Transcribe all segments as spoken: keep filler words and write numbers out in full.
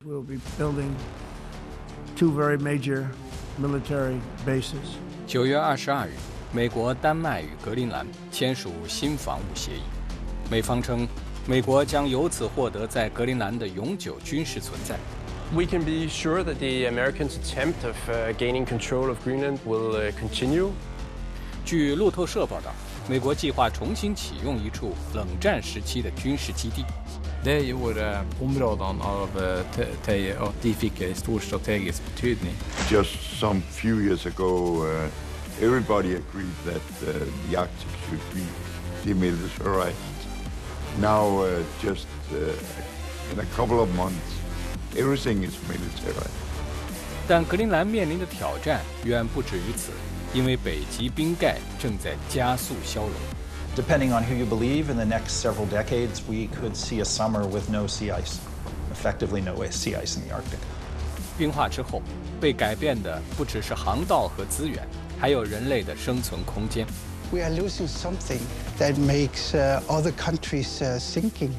we'll be building two very major military bases. 九月二十二日，美国、丹麦与格陵兰签署新防务协议。美方称，美国将由此获得在格陵兰的永久军事存在。 We can be sure that the Americans' attempt of uh, gaining control of Greenland will uh, continue. 据路透社报道，美国计划重新启用一处冷战时期的军事基地。 Det gjorde områdene av Teie at de fikk en stor strategisk betydning. Just some few years ago, uh, everybody agreed that uh, the Arctic should be demilitarized. Now, uh, just uh, in a couple of months, everything is militarized. 但格陵兰面临的挑战远不止于此，因为北极冰盖正在加速消融。 Depending on who you believe, in the next several decades, we could see a summer with no sea ice, effectively no sea ice in the Arctic. 冰化之后，被改变的不只是航道和资源，还有人类的生存空间。 We are losing something that makes uh, other countries uh, sinking.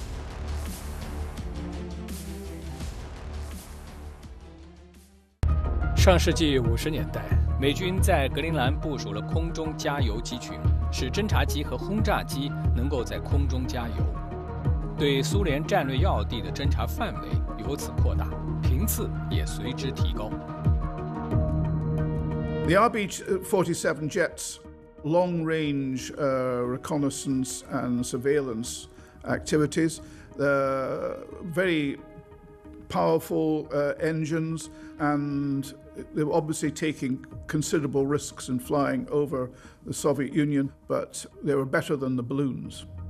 上世纪五十年代，美军在格陵兰部署了空中加油机群，使侦察机和轰炸机能够在空中加油，对苏联战略要地的侦察范围由此扩大，频次也随之提高。 The R B forty-seven jets long-range uh, reconnaissance and surveillance activities. They're very powerful uh, engines, and they were obviously taking considerable risks in flying over the Soviet Union, but they were better than the balloons.